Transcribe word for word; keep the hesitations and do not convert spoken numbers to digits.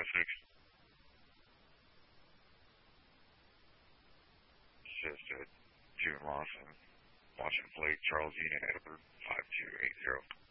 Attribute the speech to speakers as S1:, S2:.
S1: six. Says to June Lawson, Washington Plate, Charles Union, Edward, five two eight zero.